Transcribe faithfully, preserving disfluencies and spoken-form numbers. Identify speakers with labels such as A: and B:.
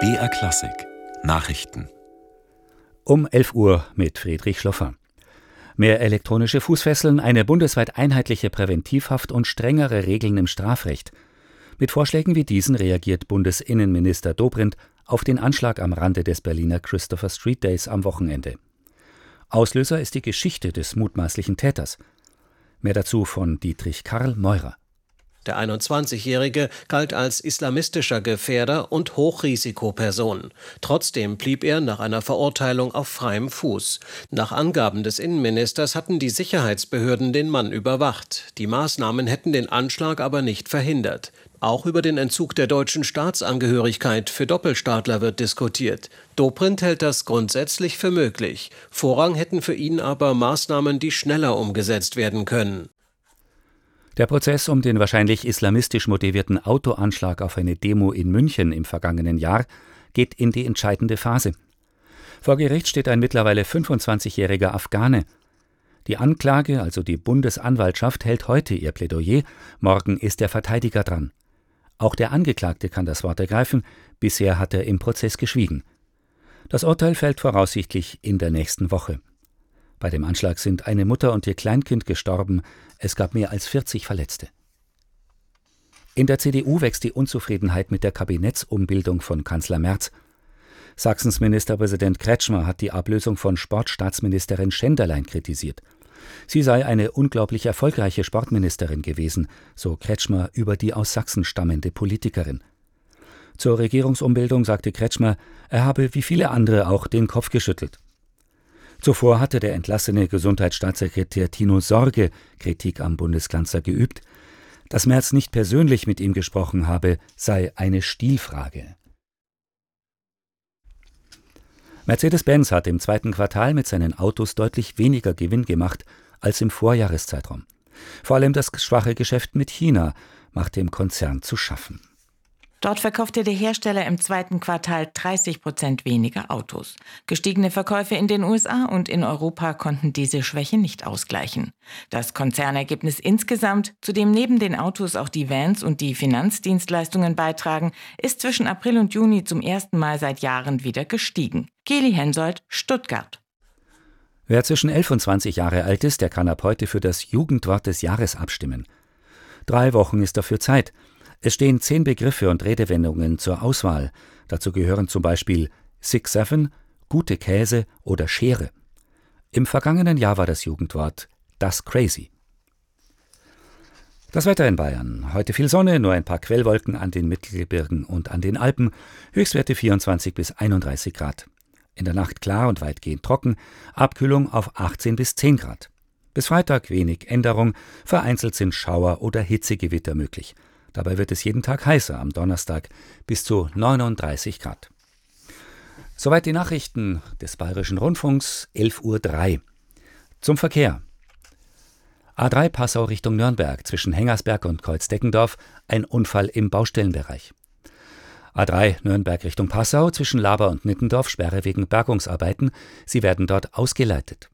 A: B R Klassik Nachrichten
B: Um elf Uhr mit Friedrich Schloffer. Mehr elektronische Fußfesseln, eine bundesweit einheitliche Präventivhaft und strengere Regeln im Strafrecht. Mit Vorschlägen wie diesen reagiert Bundesinnenminister Dobrindt auf den Anschlag am Rande des Berliner Christopher Street Days am Wochenende. Auslöser ist die Geschichte des mutmaßlichen Täters. Mehr dazu von Dietrich Karl Meurer.
C: Der einundzwanzigjährige galt als islamistischer Gefährder und Hochrisikoperson. Trotzdem blieb er nach einer Verurteilung auf freiem Fuß. Nach Angaben des Innenministers hatten die Sicherheitsbehörden den Mann überwacht. Die Maßnahmen hätten den Anschlag aber nicht verhindert. Auch über den Entzug der deutschen Staatsangehörigkeit für Doppelstaatler wird diskutiert. Dobrindt hält das grundsätzlich für möglich. Vorrang hätten für ihn aber Maßnahmen, die schneller umgesetzt werden können.
B: Der Prozess um den wahrscheinlich islamistisch motivierten Autoanschlag auf eine Demo in München im vergangenen Jahr geht in die entscheidende Phase. Vor Gericht steht ein mittlerweile fünfundzwanzigjähriger Afghane. Die Anklage, also die Bundesanwaltschaft, hält heute ihr Plädoyer, morgen ist der Verteidiger dran. Auch der Angeklagte kann das Wort ergreifen, bisher hat er im Prozess geschwiegen. Das Urteil fällt voraussichtlich in der nächsten Woche. Bei dem Anschlag sind eine Mutter und ihr Kleinkind gestorben, es gab mehr als vierzig Verletzte. In der C D U wächst die Unzufriedenheit mit der Kabinettsumbildung von Kanzler Merz. Sachsens Ministerpräsident Kretschmer hat die Ablösung von Sportstaatsministerin Schenderlein kritisiert. Sie sei eine unglaublich erfolgreiche Sportministerin gewesen, so Kretschmer über die aus Sachsen stammende Politikerin. Zur Regierungsumbildung sagte Kretschmer, er habe wie viele andere auch den Kopf geschüttelt. Zuvor hatte der entlassene Gesundheitsstaatssekretär Tino Sorge Kritik am Bundeskanzler geübt. Dass Merz nicht persönlich mit ihm gesprochen habe, sei eine Stilfrage. Mercedes-Benz hat im zweiten Quartal mit seinen Autos deutlich weniger Gewinn gemacht als im Vorjahreszeitraum. Vor allem das schwache Geschäft mit China macht dem Konzern zu schaffen.
D: Dort verkaufte der Hersteller im zweiten Quartal dreißig Prozent weniger Autos. Gestiegene Verkäufe in den U S A und in Europa konnten diese Schwäche nicht ausgleichen. Das Konzernergebnis insgesamt, zu dem neben den Autos auch die Vans und die Finanzdienstleistungen beitragen, ist zwischen April und Juni zum ersten Mal seit Jahren wieder gestiegen. Geli Hensoldt, Stuttgart.
B: Wer zwischen elf und zwanzig Jahre alt ist, der kann ab heute für das Jugendwort des Jahres abstimmen. Drei Wochen ist dafür Zeit. Es stehen zehn Begriffe und Redewendungen zur Auswahl. Dazu gehören zum Beispiel Six Seven, gute Käse oder Schere. Im vergangenen Jahr war das Jugendwort das Crazy. Das Wetter in Bayern. Heute viel Sonne, nur ein paar Quellwolken an den Mittelgebirgen und an den Alpen. Höchstwerte vierundzwanzig bis einunddreißig Grad. In der Nacht klar und weitgehend trocken. Abkühlung auf achtzehn bis zehn Grad. Bis Freitag wenig Änderung. Vereinzelt sind Schauer oder Hitzegewitter möglich. Dabei wird es jeden Tag heißer, am Donnerstag bis zu neununddreißig Grad. Soweit die Nachrichten des Bayerischen Rundfunks, elf Uhr drei. Zum Verkehr. A drei Passau Richtung Nürnberg, zwischen Hengersberg und Kreuzdeckendorf, ein Unfall im Baustellenbereich. A drei Nürnberg Richtung Passau, zwischen Laber und Nittendorf, Sperre wegen Bergungsarbeiten. Sie werden dort ausgeleitet.